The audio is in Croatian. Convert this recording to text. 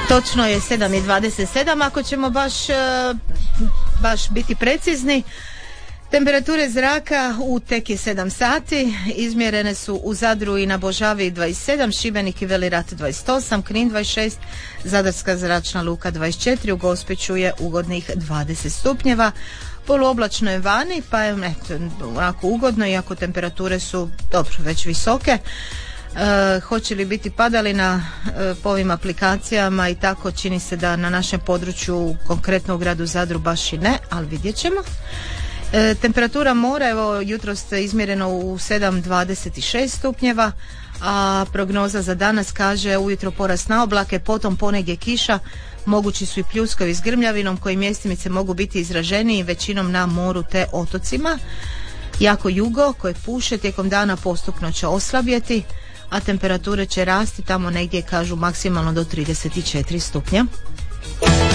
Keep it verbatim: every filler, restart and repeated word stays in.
Točno je sedam i dvadeset sedam, ako ćemo baš, baš biti precizni. Temperature zraka u tek je sedam sati, izmjerene su u Zadru i na Božavi dvadeset sedam, Šibenik i Veli Rat dvadeset osam, Knin dvadeset šest, Zadarska zračna luka dvadeset četiri, u Gospiću je ugodnih dvadeset stupnjeva. Poluoblačno je vani, pa je eto, onako ugodno, iako temperature su dobro već visoke. E, hoće li biti padalina e, po ovim aplikacijama i tako, čini se da na našem području, konkretno u gradu Zadru, baš i ne, ali vidjet ćemo. E, temperatura mora, evo jutros je izmjereno u sedam dvadeset šest stupnjeva, a prognoza za danas kaže ujutro porast na oblake, potom ponegdje kiša, mogući su i pljuskovi s grmljavinom koji mjestimice mogu biti izraženiji većinom na moru te otocima. Jako jugo koje puše tijekom dana postupno će oslabjeti, a temperature će rasti tamo negdje, kažu, maksimalno do trideset četiri stupnja.